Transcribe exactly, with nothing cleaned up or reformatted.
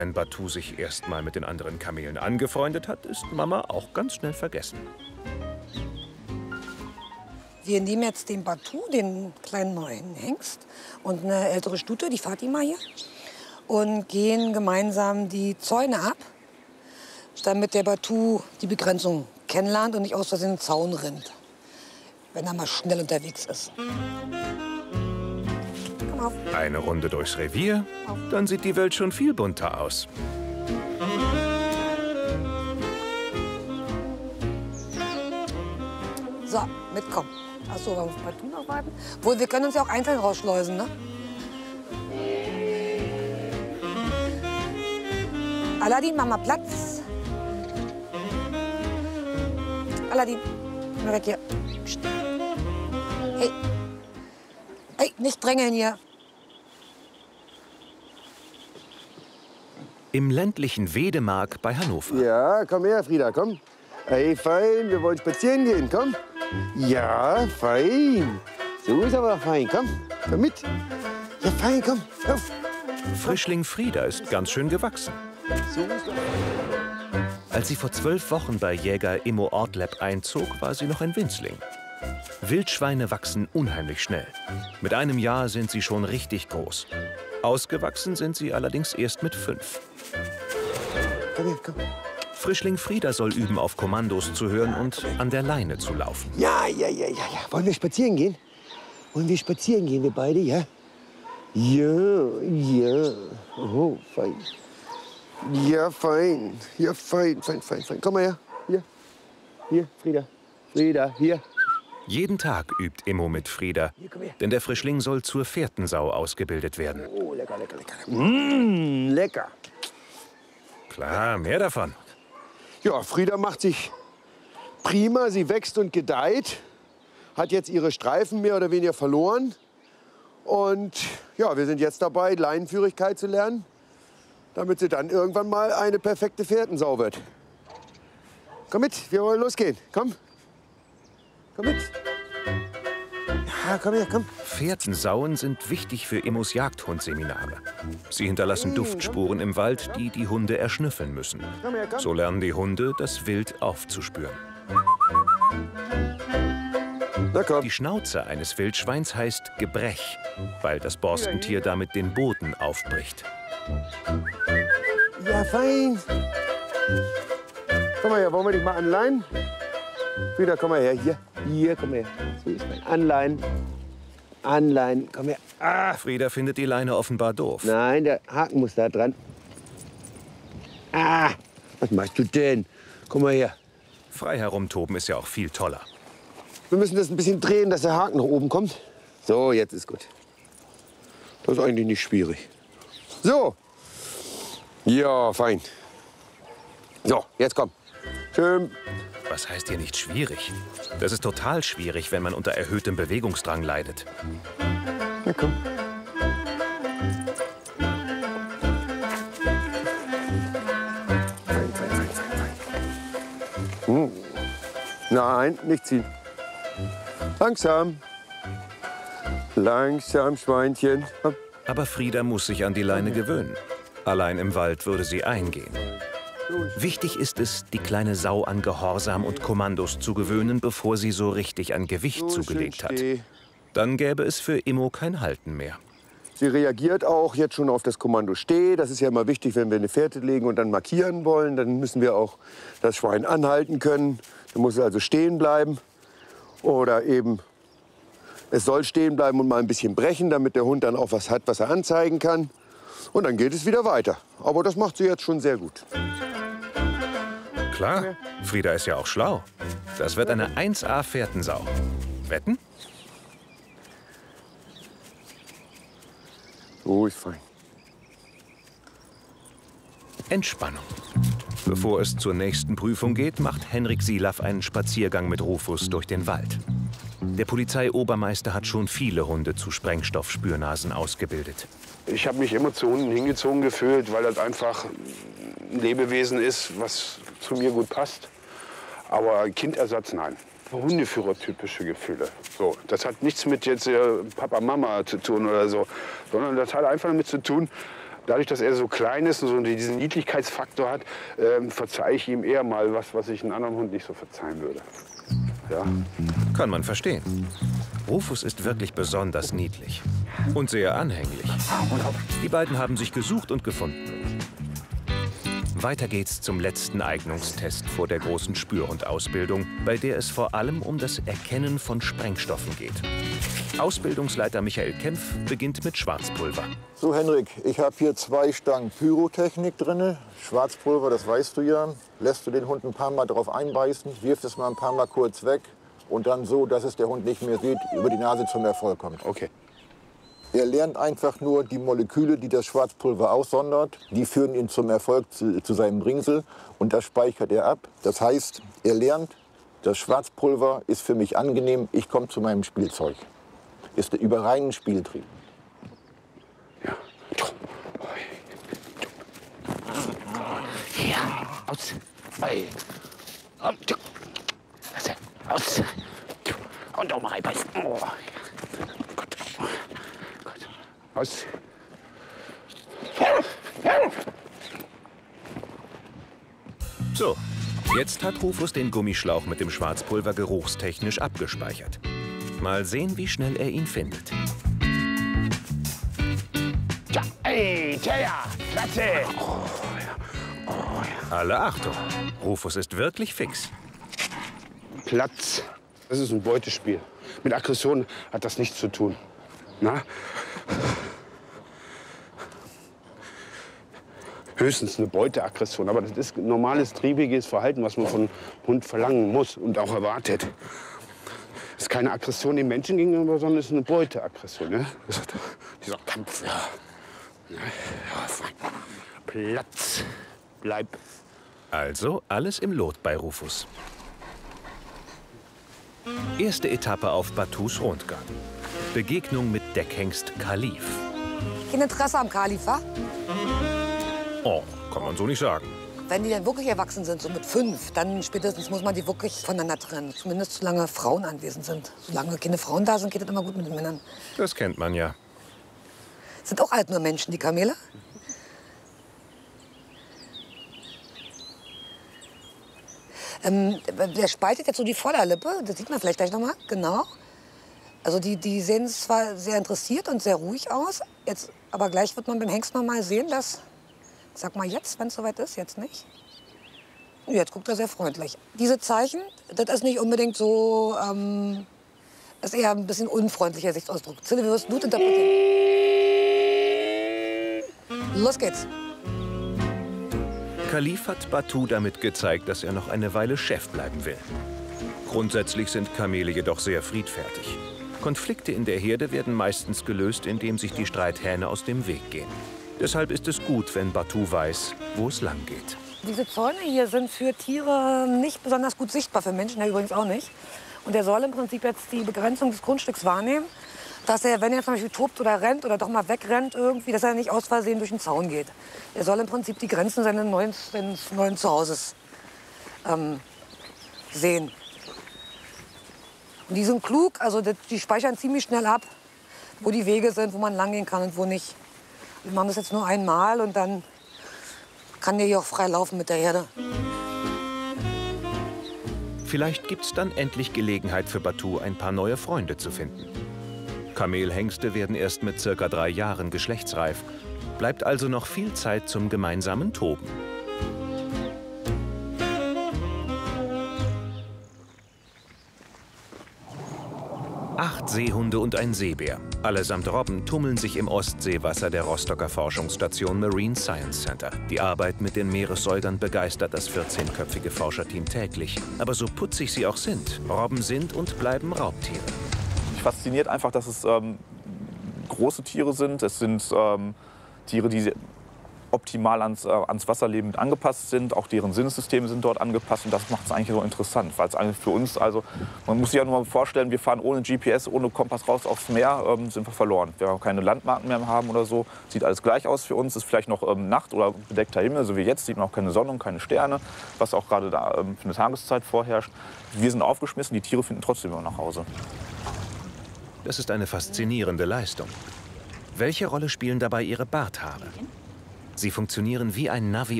Wenn Batu sich erst mal mit den anderen Kamelen angefreundet hat, ist Mama auch ganz schnell vergessen. Wir nehmen jetzt den Batu, den kleinen neuen Hengst, und eine ältere Stute, die Fatima hier, und gehen gemeinsam die Zäune ab, damit der Batu die Begrenzung kennenlernt und nicht aus Versehen in den Zaun rennt, wenn er mal schnell unterwegs ist. Komm auf. Eine Runde durchs Revier, dann sieht die Welt schon viel bunter aus. So, mitkommen. Achso, wir müssen Batu noch warten. Wohl, wir können uns ja auch einzeln rausschleusen, ne? Aladdin, mach mal Platz. Aladdin, mal weg hier. Psst. Hey. Hey, nicht drängeln hier. Im ländlichen Wedemark bei Hannover. Ja, komm her, Frieda, komm. Hey, fein, wir wollen spazieren gehen, komm. Ja, fein. So ist aber fein, komm, komm mit. Ja, fein, komm, auf. Frischling Frieda ist ganz schön gewachsen. So ist doch. Als sie vor zwölf Wochen bei Jäger Immo Ortleb einzog, war sie noch ein Winzling. Wildschweine wachsen unheimlich schnell. Mit einem Jahr sind sie schon richtig groß. Ausgewachsen sind sie allerdings erst mit fünf. Komm her, komm. Frischling Frieda soll üben, auf Kommandos zu hören und an der Leine zu laufen. Ja, ja, ja, ja, ja. Wollen wir spazieren gehen? Wollen wir spazieren gehen, wir beide, ja? Ja, ja. Oh, fein. Ja, fein. Ja, fein, fein, fein, fein. Komm mal her. Hier. Hier, Frieda. Frieda, hier. Jeden Tag übt Immo mit Frieda, Hier, komm her. denn der Frischling soll zur Fährtensau ausgebildet werden. Oh, lecker, lecker, lecker. Mmh, lecker. Klar, mehr davon. Ja, Frieda macht sich prima. Sie wächst und gedeiht. Hat jetzt ihre Streifen mehr oder weniger verloren. Und ja, wir sind jetzt dabei, Leinenführigkeit zu lernen, damit sie dann irgendwann mal eine perfekte Fährtensau wird. Komm mit, wir wollen losgehen. Komm. Komm mit. Ja, komm her, komm. Fährtensauen sind wichtig für Immos Jagdhundseminare. Sie hinterlassen Duftspuren im Wald, die die Hunde erschnüffeln müssen. So lernen die Hunde, das Wild aufzuspüren. Na komm. Die Schnauze eines Wildschweins heißt Gebrech, weil das Borstentier damit den Boden aufbricht. Ja, fein. Komm mal her, wollen wir dich mal anleihen? Frieda, komm mal her. Hier, hier, komm her. So ist mein Anleihen. Anleihen, komm her. Ah. Frieda findet die Leine offenbar doof. Nein, der Haken muss da dran. Ah, was machst du denn? Komm mal her. Frei herumtoben ist ja auch viel toller. Wir müssen das ein bisschen drehen, dass der Haken nach oben kommt. So, jetzt ist gut. Das ist eigentlich nicht schwierig. So. Ja, fein. So, jetzt komm. Schön. Was heißt hier nicht schwierig? Das ist total schwierig, wenn man unter erhöhtem Bewegungsdrang leidet. Na komm. Fein, fein, fein, fein, fein. Hm. Nein, nicht ziehen. Langsam. Langsam, Schweinchen. Hopp. Aber Frieda muss sich an die Leine gewöhnen. Allein im Wald würde sie eingehen. Wichtig ist es, die kleine Sau an Gehorsam und Kommandos zu gewöhnen, bevor sie so richtig an Gewicht So zugelegt schön hat. steh. Dann gäbe es für Immo kein Halten mehr. Sie reagiert auch jetzt schon auf das Kommando Steh. Das ist ja immer wichtig, wenn wir eine Fährte legen und dann markieren wollen. Dann müssen wir auch das Schwein anhalten können. Dann muss es also stehen bleiben. Oder eben, es soll stehen bleiben und mal ein bisschen brechen, damit der Hund dann auch was hat, was er anzeigen kann. Und dann geht es wieder weiter. Aber das macht sie jetzt schon sehr gut. Klar, Frieda ist ja auch schlau. Das wird eine eins A Fährtensau. Wetten? So ist fein. Entspannung. Bevor es zur nächsten Prüfung geht, macht Henrik Silaf einen Spaziergang mit Rufus durch den Wald. Der Polizeiobermeister hat schon viele Hunde zu Sprengstoffspürnasen ausgebildet. Ich habe mich immer zu Hunden hingezogen gefühlt, weil das einfach ein Lebewesen ist, was zu mir gut passt. Aber Kindersatz, nein. Hundeführer-typische Gefühle. So, das hat nichts mit jetzt äh, Papa, Mama zu tun oder so, sondern das hat einfach damit zu tun, dadurch, dass er so klein ist und so diesen Niedlichkeitsfaktor hat, ähm, verzeihe ich ihm eher mal was, was ich einem anderen Hund nicht so verzeihen würde. Ja. Kann man verstehen. Rufus ist wirklich besonders niedlich und sehr anhänglich. Die beiden haben sich gesucht und gefunden. Weiter geht's zum letzten Eignungstest vor der großen Spürhundausbildung, bei der es vor allem um das Erkennen von Sprengstoffen geht. Ausbildungsleiter Michael Kempf beginnt mit Schwarzpulver. So, Henrik, ich habe hier zwei Stangen Pyrotechnik drin. Schwarzpulver, das weißt du ja. Lässt du den Hund ein paar Mal drauf einbeißen, wirfst es mal ein paar Mal kurz weg und dann so, dass es der Hund nicht mehr sieht, über die Nase zum Erfolg kommt. Okay. Er lernt einfach nur die Moleküle, die das Schwarzpulver aussondert. Die führen ihn zum Erfolg zu, zu seinem Bringsel und das speichert er ab. Das heißt, er lernt, das Schwarzpulver ist für mich angenehm, ich komme zu meinem Spielzeug. Ist über reinen Spieltrieb. Ja. Ja, aus. Zwei. Und. Aus. Und auch mal reinbeißen. Oh. Gott. Gott. Aus. So, jetzt hat Rufus den Gummischlauch mit dem Schwarzpulver geruchstechnisch abgespeichert. Mal sehen, wie schnell er ihn findet. Ja, ey, tja, klasse. Oh, ja. Oh, ja. Alle Achtung, Rufus ist wirklich fix. Platz. Das ist ein Beutespiel. Mit Aggression hat das nichts zu tun. Na? Höchstens eine Beuteaggression. Aber das ist normales, triebiges Verhalten, was man von Hund verlangen muss und auch erwartet. Das ist keine Aggression dem Menschen gegenüber, sondern es ist eine Beuteaggression. Ne? Das ist dieser Kampf. Ja. Ja, fein. Platz. Bleib. Also alles im Lot bei Rufus. Erste Etappe auf Batus Rundgang. Begegnung mit Deckhengst Kalif. Kein Interesse am Kalif, wa? Oh, kann man so nicht sagen. Wenn die dann wirklich erwachsen sind, so mit fünf, dann spätestens muss man die wirklich voneinander trennen. Zumindest solange Frauen anwesend sind. Solange keine Frauen da sind, geht das immer gut mit den Männern. Das kennt man ja. Sind auch alt nur Menschen, die Kamele? Ähm, der spaltet jetzt so die Vorderlippe, das sieht man vielleicht gleich noch mal, genau. Also die, die sehen zwar sehr interessiert und sehr ruhig aus, jetzt, aber gleich wird man beim Hengst noch mal sehen, dass, sag mal jetzt, wenn es soweit ist, jetzt nicht. Jetzt guckt er sehr freundlich. Diese Zeichen, das ist nicht unbedingt so, ähm, das ist eher ein bisschen unfreundlicher Sichtsausdruck. Zille, wie wirst du das interpretieren? Los geht's. Kalif hat Batu damit gezeigt, dass er noch eine Weile Chef bleiben will. Grundsätzlich sind Kamele jedoch sehr friedfertig. Konflikte in der Herde werden meistens gelöst, indem sich die Streithähne aus dem Weg gehen. Deshalb ist es gut, wenn Batu weiß, wo es lang geht. Diese Zäune hier sind für Tiere nicht besonders gut sichtbar, für Menschen ja übrigens auch nicht. Und er soll im Prinzip jetzt die Begrenzung des Grundstücks wahrnehmen, dass er, wenn er zum Beispiel tobt oder rennt oder doch mal wegrennt irgendwie, dass er nicht aus Versehen durch den Zaun geht. Er soll im Prinzip die Grenzen seines neuen, seines neuen Zuhauses ähm, sehen. Und die sind klug, also die speichern ziemlich schnell ab, wo die Wege sind, wo man lang gehen kann und wo nicht. Wir machen das jetzt nur einmal und dann kann der hier auch frei laufen mit der Herde. Vielleicht gibt's dann endlich Gelegenheit für Batu, ein paar neue Freunde zu finden. Kamelhengste werden erst mit circa drei Jahren geschlechtsreif. Bleibt also noch viel Zeit zum gemeinsamen Toben. Acht Seehunde und ein Seebär, allesamt Robben, tummeln sich im Ostseewasser der Rostocker Forschungsstation Marine Science Center. Die Arbeit mit den Meeressäugern begeistert das vierzehnköpfige Forscherteam täglich. Aber so putzig sie auch sind, Robben sind und bleiben Raubtiere. Mich fasziniert einfach, dass es ähm, große Tiere sind. Es sind ähm, Tiere, die optimal ans, äh, ans Wasserleben mit angepasst sind. Auch deren Sinnessysteme sind dort angepasst. Und das macht es eigentlich so interessant. Weil es eigentlich für uns, also man muss sich ja nur mal vorstellen, wir fahren ohne G P S, ohne Kompass raus aufs Meer, ähm, sind wir verloren. Wir haben keine Landmarken mehr haben oder so. Sieht alles gleich aus für uns. Ist vielleicht noch ähm, Nacht oder bedeckter Himmel, so wie jetzt. Sieht man auch keine Sonne und keine Sterne, was auch gerade da ähm, für eine Tageszeit vorherrscht. Wir sind aufgeschmissen, die Tiere finden trotzdem immer nach Hause. Das ist eine faszinierende Leistung. Welche Rolle spielen dabei ihre Barthaare? Sie funktionieren wie ein Navi